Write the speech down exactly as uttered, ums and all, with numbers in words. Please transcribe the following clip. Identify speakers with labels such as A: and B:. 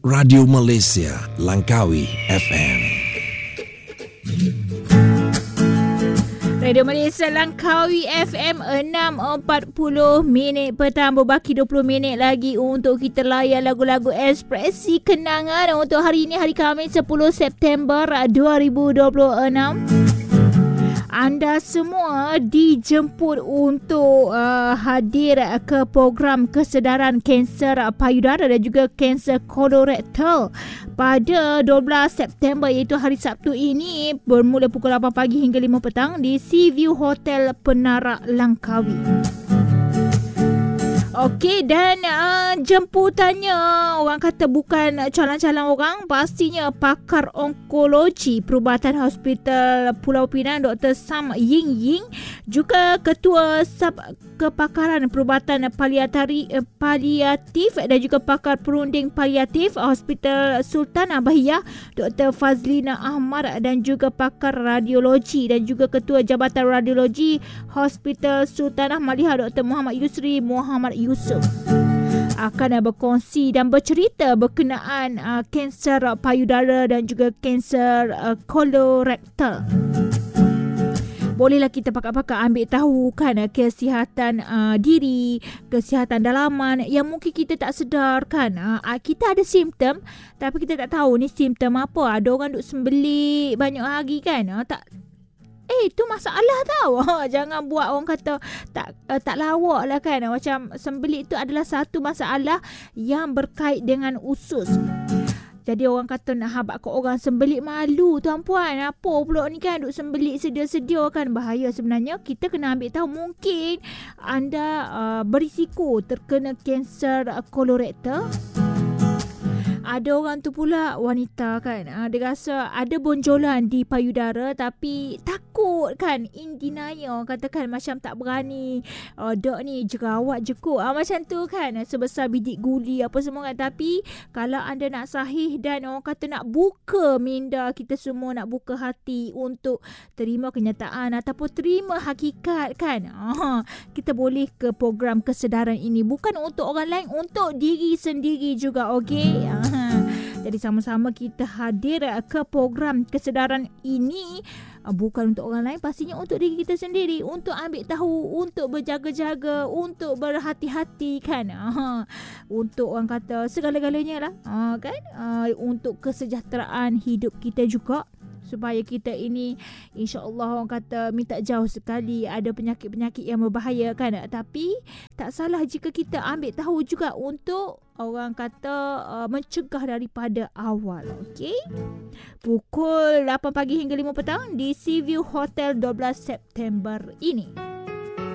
A: Radio Malaysia, Langkawi F M.
B: Radio Malaysia Langkawi F M enam empat puluh minit petang, berbaki dua puluh minit lagi untuk kita layan lagu-lagu ekspresi kenangan untuk hari ini, hari Khamis sepuluh September dua ribu dua puluh enam. Anda semua dijemput untuk uh, hadir ke program kesedaran kanser payudara dan juga kanser kolorektal pada dua belas September, iaitu hari Sabtu ini, bermula pukul lapan pagi hingga lima petang di Sea View Hotel Penarak Langkawi. Okey, dan uh, jemputannya orang kata bukan calon-calon orang, pastinya pakar onkologi Perubatan Hospital Pulau Pinang Doktor Sam Ying Ying, juga ketua sub kepakaran perubatan paliatari, eh, paliatif dan juga pakar perunding paliatif Hospital Sultan Bahiyah Doktor Fazlina Ahmad, dan juga pakar radiologi dan juga ketua Jabatan Radiologi Hospital Sultanah Malihah Doktor Muhammad Yusri Muhammad Yusuf akan berkongsi dan bercerita berkenaan uh, kanser payudara dan juga kanser uh, kolorektal. Bolehlah kita pakar-pakar ambil tahu kan kesihatan uh, diri, kesihatan dalaman yang mungkin kita tak sedar kan. Uh, kita ada simptom tapi kita tak tahu ni simptom apa. Ada orang duk sembelik banyak hari kan. Uh, tak Eh, tu masalah tau. Jangan buat orang kata tak uh, tak lawak lah kan. Macam sembelik tu adalah satu masalah yang berkait dengan usus. Jadi orang kata nak habaq ke orang sembelik malu tuan-puan. Apa pula ni kan duk sembelik sedia-sedia kan. Bahaya sebenarnya. Kita kena ambil tahu mungkin anda uh, berisiko terkena kanser uh, kolorektal. Ada orang tu pula wanita kan, uh, dia rasa ada bonjolan di payudara tapi takut kan, in denial, katakan macam tak berani. Uh, dok ni jerawat je kot, uh, macam tu kan, sebesar bidik guli apa semua kan. Tapi kalau anda nak sahih dan orang kata nak buka minda, kita semua nak buka hati untuk terima kenyataan ataupun terima hakikat kan, uh, kita boleh ke program kesedaran ini. Bukan untuk orang lain, untuk diri sendiri juga, okey? Uh, Jadi sama-sama kita hadir ke program kesedaran ini, bukan untuk orang lain, pastinya untuk diri kita sendiri, untuk ambil tahu, untuk berjaga-jaga, untuk berhati-hati kan, uh, untuk orang kata segala-galanya lah, uh, kan, uh, untuk kesejahteraan hidup kita juga, supaya kita ini insya-Allah orang kata minta jauh sekali ada penyakit-penyakit yang berbahaya kan. Tapi tak salah jika kita ambil tahu juga untuk orang kata uh, mencegah daripada awal. Okey. Pukul lapan pagi hingga lima petang di Sea View Hotel dua belas September ini.